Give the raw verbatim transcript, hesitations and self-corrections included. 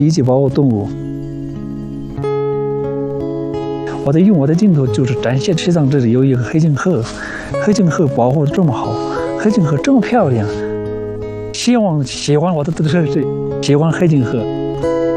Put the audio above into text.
一级保护动物。我在用我的镜头，就是展现西藏这里有一个黑颈鹤，黑颈鹤保护的这么好，黑颈鹤这么漂亮，希望喜欢我的都是喜欢黑颈鹤。